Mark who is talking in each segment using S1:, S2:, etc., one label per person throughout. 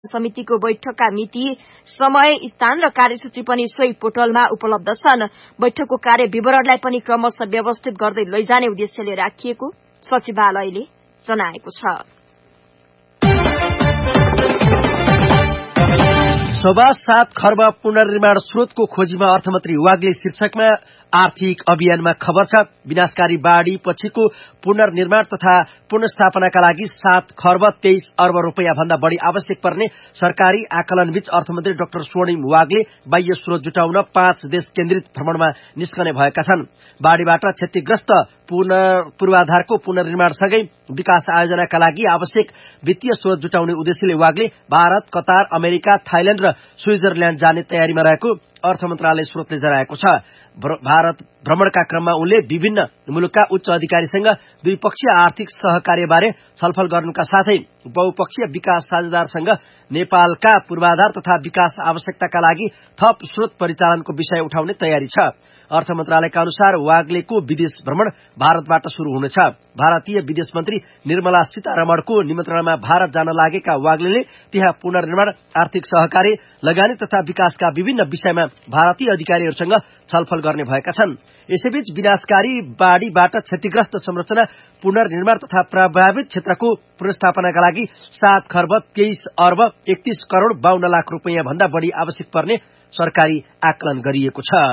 S1: समितिको बैठकका मिति, समय, स्थान र कार्यसूची पनि सोही पोर्टलमा उपलब्ध छन्। बैठकको कार्य विवरणलाई पनि क्रमशः व्यवस्थित गर्दै लैजाने उद्देश्यले राखिएको सचिवालयले जनाएको छ।
S2: 7.25 खर्ब पुनर्निर्माण स्रोतको खोजीमा अर्थमन्त्री वाग्ले शीर्षकमा आर्थिक अभियानमा खबर छ। विनाशकारी बाढ़ी पछिको पुनर्निर्माण तथा पुनर्स्थापनाका लागि 7 खर्ब 23 अर्ब रुपैयाँ भन्दा बढ़ी आवश्यक पर्ने सरकारी आकलनबीच अर्थमन्त्री डाक्टर स्वर्णिम वाग्ले बाह्य स्रोत जुटाउन 5 देश केन्द्रित भ्रमणमा निस्कने भएका छन्। बाढ़ीबाट क्षतिग्रस्त पूर्वाधारको पुनर्निर्माण सँगै विकास आयोजनाका लागि आवश्यक वित्तीय स्रोत जुटाउने उद्देश्यले Wagle Bharat, Qatar, America, Thailand र स्विजरल्याण्ड जाने तयारीमा रहेको अर्थ मन्त्रालय स्रोतले जनाएको छ। भारत भ्रमणका क्रममा उनले विभिन्न मुलुकका उच्च अधिकारीसँग द्विपक्षीय आर्थिक सहकार्यबारे छलफल गर्नुका साथै बहुपक्षीय विकास साझेदारसँग नेपालका पूर्वाधार तथा विकास आवश्यकताका लागि थप स्रोत परिचालनको विषय उठाउने तयारी छ। अर्थ मन्त्रालयका अनुसार वाग्लेको विदेश भ्रमण भारतबाट शुरू हुनेछ। भारतीय विदेश मन्त्री निर्मला सीतारमणको निमन्त्रणामा भारत जान लागेका वाग्लेले त्यहाँ पुनर्निर्माण, आर्थिक सहकार्य, लगानी तथा विकासका विभिन्न विषयमा भारतीय अधिकारीहरूसँग छलफल गर्ने भएका छन्। यसैबीच विनाशकारी बाढ़ीबाट क्षतिग्रस्त संरचना पुनर्निर्माण तथा प्रभावित क्षेत्रको पुनर्स्थापनाका लागि 7 खर्ब 23 अर्ब 31 करोड़ 52 लाख रुपैयाँ भन्दा बढ़ी आवश्यक पर्ने सरकारी आकलन गरिएको छ।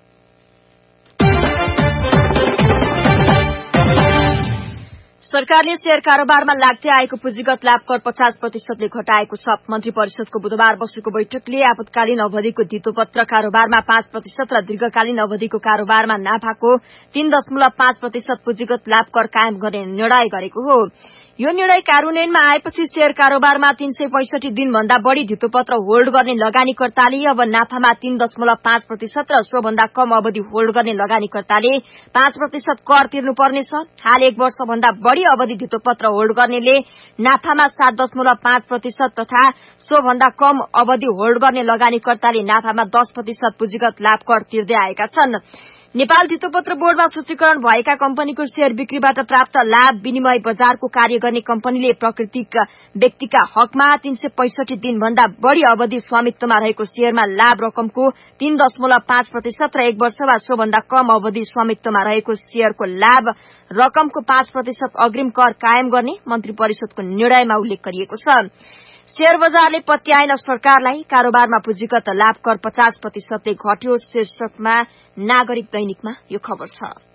S1: सरकारले शेयर कारोबारमा लाग्दै आएको पुँजीगत लाभ कर 50% घटाएको छ। मन्त्री परिषदको बुधबार बसेको बैठकले आपतकालीन अवधिको धितोपत्र कारोबारमा 5% र दीर्घकालीन अवधिको कारोबारमा नाफाको 3.5% पुँजीगत लाभ कर कायम गर्ने निर्णय गरेको हो। यो निर्णय कार्यान्वयनमा आएपछि शेयर कारोबारमा 365 दिनभन्दा बढ़ी धितोपत्र होल्ड गर्ने लगानीकर्ताले अब नाफामा 3.5% र सोभन्दा कम अवधि होल्ड गर्ने लगानीकर्ताले 5% कर तिर्नुपर्नेछ। हाल 1 वर्षभन्दा बढ़ी अवधि धितोपत्र होल्ड गर्नेले नाफामा 7.5% तथा सोभन्दा कम अवधि होल्ड गर्ने लगानीकर्ताले नाफामा 10% पुँजीगत लाभ कर तिर्दै आएका छन्। नेपाल धितोपत्र बोर्डमा सूचीकरण भएका कम्पनीको शेयर बिक्रीबाट प्राप्त लाभ विनिमय बजारको कार्य गर्ने कम्पनीले प्राकृतिक व्यक्तिका हकमा 365 दिनभन्दा बढ़ी अवधि स्वामित्वमा रहेको शेयरमा लाभ रकमको 3.5% र 1 वर्ष वा सोभन्दा कम अवधि स्वामित्वमा रहेको शेयरको लाभ रकमको 5% अग्रिम कर कायम गर्ने मन्त्री परिषदको निर्णयमा उल्लेख गरिएको छ। शेयर बजारले पत्याएन सरकारलाई, कारोबारमा पुँजीगत लाभ कर 50% घट्यो शीर्षकमा नागरिक दैनिकमा यो खबर छ।